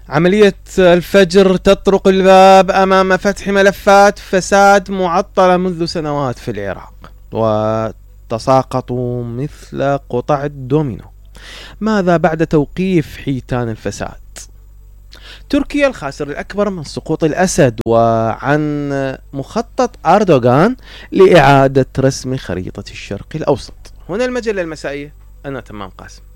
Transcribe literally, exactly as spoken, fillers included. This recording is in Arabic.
عملية الفجر تطرق الباب أمام فتح ملفات فساد معطلة منذ سنوات في العراق، وتساقط مثل قطع الدومينو. ماذا بعد توقيف حيتان الفساد؟ تركيا الخاسر الأكبر من سقوط الأسد، وعن مخطط أردوغان لإعادة رسم خريطة الشرق الأوسط. هنا المجلة المسائية، أنا تمام قاسم.